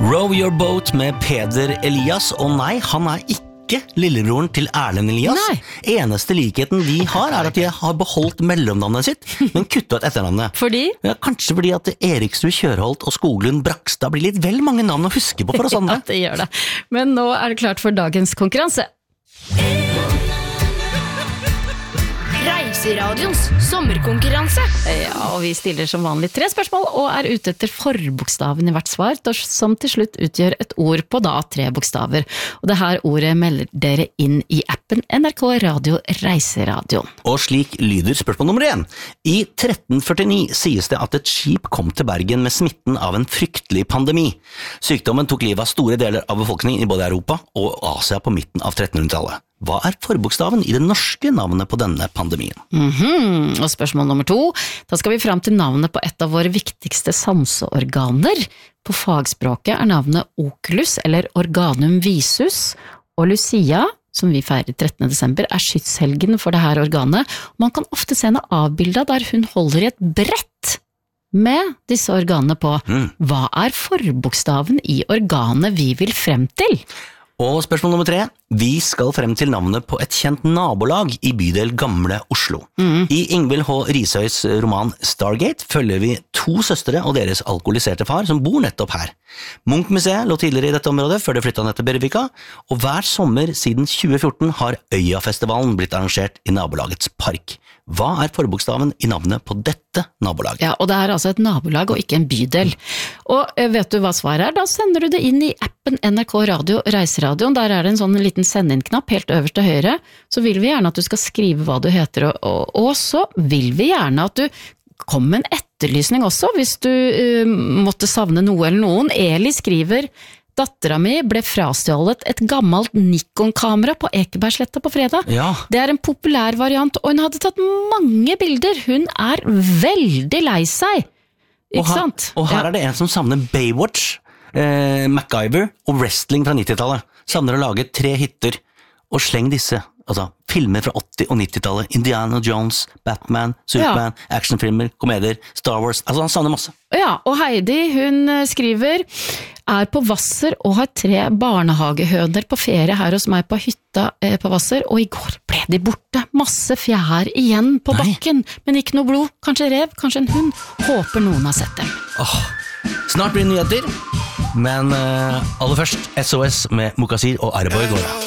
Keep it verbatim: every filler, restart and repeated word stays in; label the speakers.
Speaker 1: Row Your Boat med Peder Elias, og nei, han er ikke lillebroren til Erlend Elias.
Speaker 2: Nei.
Speaker 1: Eneste likheten de har er at de har beholdt mellomnavnet sitt, men kuttet ut etternavnet.
Speaker 2: Fordi?
Speaker 1: Ja, kanskje fordi at Eriksrud, Kjørholt og Skoglund Brakstad blir litt vel mange navn å huske på for oss andre.
Speaker 2: Ja, det gjør det. Men nå er det klart for dagens konkurranse.
Speaker 3: Reiseradions sommerkonkurranse.
Speaker 2: Ja, og vi stiller som vanlig tre spørsmål og er ute etter forbokstaven i hvert svar, som til slutt utgjør et ord på da tre bokstaver. Og det her ordet melder dere inn i appen N R K Radio Reiseradio.
Speaker 1: Og slik lyder spørsmål nummer én. I tretten førtini sies det at et skip kom til Bergen med smitten av en fryktelig pandemi. Sykdommen tok livet av store deler av befolkningen i både Europa og Asia på midten av trettenhundretallet. Hva er forbokstaven i det norske navnet på denne pandemien?
Speaker 2: Mhm, og spørsmål nummer to, da skal vi fram til navnet på et av våre viktigste sanseorganer. På fagspråket er navnet oculus, eller organum visus, og Lucia, som vi feirer trettende desember, er skytshelgen for det her organet. Man kan ofte se henne avbildet der hun holder i et brett med disse organene på.
Speaker 1: Mm.
Speaker 2: Hva er forbokstaven i organet vi vil frem til?
Speaker 1: Og spørsmål nummer tre. Vi skal frem til navnet på et kjent nabolag i bydel Gamle Oslo.
Speaker 2: Mm.
Speaker 1: I Ingvild H. Rishøis roman Stargate følger vi to søstre og deres alkoholiserte far som bor nettopp her. Munch-museet lå tidligere i dette området før det flyttet ned til Bjørvika, og hver sommer siden tjue fjorten har Øyafestivalen blitt arrangert i nabolagets park. Hva er forbokstaven i navnet på dette nabolaget?
Speaker 2: Ja, og det er altså et nabolag og ikke en bydel. Og vet du hva svaret er? Da sender du det inn i appen N R K Radio Reiseradioen. Der er det en sånn liten send-inn-knapp helt øverst til høyre. Så vil vi gjerne at du skal skrive hva du heter, og, og, og så vil vi gjerne at du kommer med en etterlysning også, hvis du uh, måtte savne noe eller noen. Eli skriver: dattera mi ble frastjålet et gammelt Nikon-kamera på Ekebergsletta på fredag.
Speaker 1: Ja.
Speaker 2: Det er en populær variant, og hun hadde tatt mange bilder. Hun er veldig lei seg. Ikke
Speaker 1: og her,
Speaker 2: sant?
Speaker 1: Og her
Speaker 2: Ja.
Speaker 1: er det en som savner Baywatch, eh, MacGyver og wrestling fra nittitallet. Savner å lage tre hitter, og sleng disse. Altså, filmer fra åtti- og nittitallet. Indiana Jones, Batman, Superman, actionfilmer, komedier, Star Wars. Altså, han savner masse.
Speaker 2: Ja, og Heidi, hun skriver: er på Hvasser og har tre barnehagehøner på ferie her hos meg på hytta eh, på Hvasser, og i går ble de borte. Masse fjær igjen på
Speaker 1: Nei.
Speaker 2: bakken, men ikke noe blod. Kanskje rev, kanskje en hund. Håper noen har sett dem.
Speaker 1: Åh, snart blir det nyheter, men eh, aller først S O S med Mokasir og Arboy Gora.